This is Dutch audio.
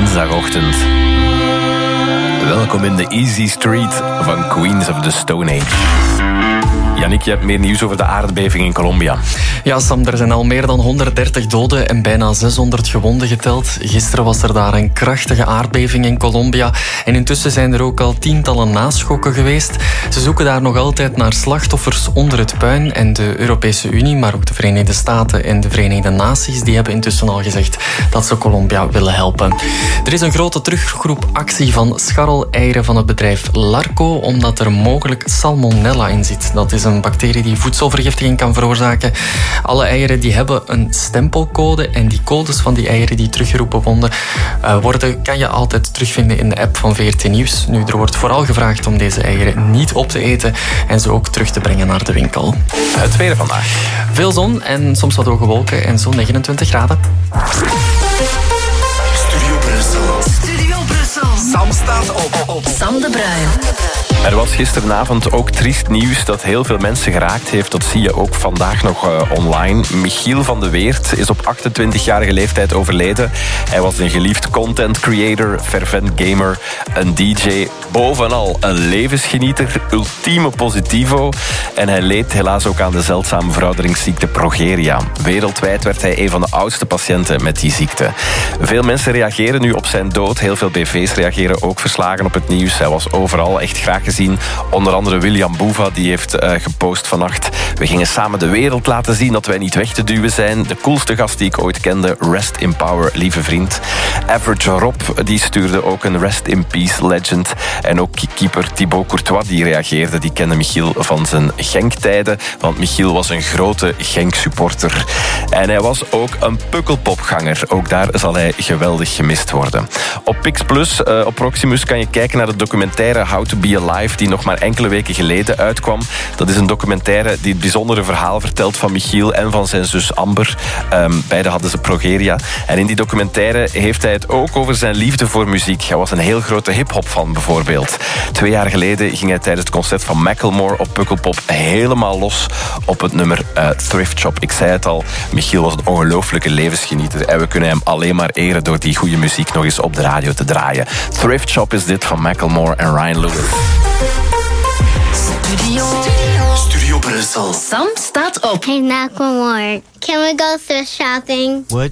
dinsdagochtend. Welkom in de Easy Street van Queens of the Stone Age. Yannick, je hebt meer nieuws over de aardbeving in Colombia. Ja, Sam, er zijn al meer dan 130 doden en bijna 600 gewonden geteld. Gisteren was er daar een krachtige aardbeving in Colombia. En intussen zijn er ook al tientallen naschokken geweest. Ze zoeken daar nog altijd naar slachtoffers onder het puin. En de Europese Unie, maar ook de Verenigde Staten en de Verenigde Naties, die hebben intussen al gezegd dat ze Colombia willen helpen. Er is een grote terugroepactie van scharreleieren van het bedrijf Larco, omdat er mogelijk salmonella in zit. Dat is een bacterie die voedselvergiftiging kan veroorzaken. Alle eieren die hebben een stempelcode en die codes van die eieren die teruggeroepen worden, kan je altijd terugvinden in de app van VRT Nieuws. Nu, er wordt vooral gevraagd om deze eieren niet op te eten en ze ook terug te brengen naar de winkel. Het weer vandaag. Veel zon en soms wat hoge wolken en zo'n 29 graden. Studio Brussel. Studio Brussel. Sam staat op. Sam de Bruin. Er was gisteravond ook triest nieuws dat heel veel mensen geraakt heeft. Dat zie je ook vandaag nog online. Michiel van de Weert is op 28-jarige leeftijd overleden. Hij was een geliefd content creator, fervent gamer, een DJ. Bovenal een levensgenieter, ultieme positivo. En hij leed helaas ook aan de zeldzame verouderingsziekte progeria. Wereldwijd werd hij een van de oudste patiënten met die ziekte. Veel mensen reageren nu op zijn dood. Heel veel BV's reageren ook verslagen op het nieuws. Hij was overal echt graag gezien. Onder andere William Boeva, die heeft gepost vannacht. We gingen samen de wereld laten zien dat wij niet weg te duwen zijn. De coolste gast die ik ooit kende. Rest in power, lieve vriend. Average Rob, die stuurde ook een Rest in Peace legend. En ook keeper Thibaut Courtois, die reageerde. Die kende Michiel van zijn Genk-tijden. Want Michiel was een grote Genk-supporter. En hij was ook een pukkelpopganger. Ook daar zal hij geweldig gemist worden. Op Pix Plus, op Proximus, kan je kijken naar de documentaire How to Be Alive, die nog maar enkele weken geleden uitkwam. Dat is een documentaire die het bijzondere verhaal vertelt van Michiel en van zijn zus Amber. Beiden hadden ze progeria. En in die documentaire heeft hij het ook over zijn liefde voor muziek. Hij was een heel grote hip-hop fan bijvoorbeeld. 2 jaar geleden ging hij tijdens het concert van Macklemore op Pukkelpop helemaal los op het nummer Thrift Shop. Ik zei het al, Michiel was een ongelooflijke levensgenieter en we kunnen hem alleen maar eren door die goede muziek nog eens op de radio te draaien. Thrift Shop is dit van Macklemore en Ryan Lewis. Studio Brussel. Sam staat op. Hey, Macklemore, can we go thrift shopping? What?